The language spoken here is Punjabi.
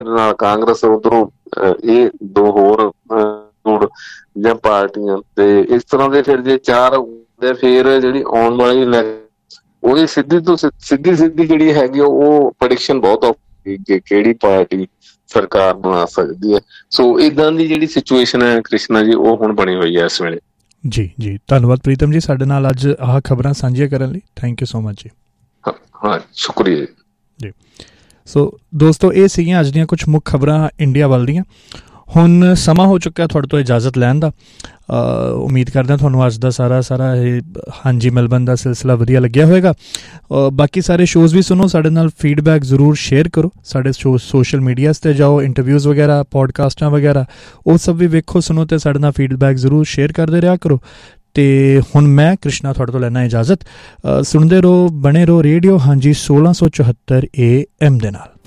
ਨਾਲ ਕਾਂਗਰਸ, ਉਧਰੋਂ ਇਹ ਦੋ ਹੋਰ ਗੁੜ ਜਾਂ ਪਾਰਟੀਆਂ, ਤੇ ਇਸ ਤਰ੍ਹਾਂ ਦੇ ਫਿਰ ਜੇ ਚਾਰ ਹੁੰਦੇ ਫਿਰ ਜਿਹੜੀ ਆਉਣ ਵਾਲੀ ਉਹਦੀ ਸਿੱਧੀ ਜਿਹੜੀ ਹੈਗੀ ਉਹ ਪ੍ਰੈਡਿਕਸ਼ਨ ਬਹੁਤ ਔਖੀ ਕਿ ਕਿਹੜੀ ਪਾਰਟੀ ਸਰਕਾਰ ਬਣਾ ਸਕਦੀ ਹੈ। ਸੋ ਇੱਦਾਂ ਦੀ ਜਿਹੜੀ ਸਿਚੁਏਸ਼ਨ ਹੈ ਕ੍ਰਿਸ਼ਨਾ ਜੀ, ਉਹ ਹੁਣ ਬਣੀ ਹੋਈ ਹੈ ਇਸ ਵੇਲੇ। ਜੀ ਜੀ, ਧੰਨਵਾਦ ਪ੍ਰੀਤਮ ਜੀ ਸਾਡੇ ਨਾਲ ਅੱਜ ਆਹ ਖਬਰਾਂ ਸਾਂਝੀਆਂ ਕਰਨ ਲਈ। ਥੈਂਕ ਯੂ ਸੋ ਮਚ ਜੀ। ਹਾਂ, ਸ਼ੁਕਰੀਆ ਜੀ। ਸੋ ਦੋਸਤੋ, ਇਹ ਸੀਗੀਆਂ ਅੱਜ ਦੀਆਂ ਕੁਛ ਮੁੱਖ ਖਬਰਾਂ ਇੰਡੀਆ ਵੱਲ ਦੀਆਂ। ਹੁਣ ਸਮਾਂ ਹੋ ਚੁੱਕਾ ਤੁਹਾਡੇ ਤੋਂ ਇਜਾਜ਼ਤ ਲੈਣ ਦਾ। ਉਮੀਦ ਕਰਦੇ ਹਾਂ ਤੁਹਾਨੂੰ ਅੱਜ ਦਾ ਸਾਰਾ ਇਹ ਹਾਂਜੀ ਮਿਲਬਨ ਦਾ ਸਿਲਸਿਲਾ ਵਧੀਆ ਲੱਗਿਆ ਹੋਏਗਾ। ਬਾਕੀ ਸਾਰੇ ਸ਼ੋਜ਼ ਵੀ ਸੁਣੋ, ਸਾਡੇ ਨਾਲ ਫੀਡਬੈਕ ਜ਼ਰੂਰ ਸ਼ੇਅਰ ਕਰੋ। ਸਾਡੇ ਸੋਸ਼ਲ ਮੀਡੀਆਸ 'ਤੇ ਜਾਓ, ਇੰਟਰਵਿਊਜ਼ ਵਗੈਰਾ, ਪੋਡਕਾਸਟਾਂ ਵਗੈਰਾ ਉਹ ਸਭ ਵੀ ਵੇਖੋ ਸੁਣੋ, ਅਤੇ ਸਾਡੇ ਨਾਲ ਫੀਡਬੈਕ ਜ਼ਰੂਰ ਸ਼ੇਅਰ ਕਰਦੇ ਰਿਹਾ ਕਰੋ। ਅਤੇ ਹੁਣ ਮੈਂ ਕ੍ਰਿਸ਼ਨਾ ਤੁਹਾਡੇ ਤੋਂ ਲੈਣਾ ਇਜਾਜ਼ਤ। ਸੁਣਦੇ ਰਹੋ, ਬਣੇ ਰਹੋ ਰੇਡੀਓ ਹਾਂਜੀ 1674 AM ਦੇ ਨਾਲ।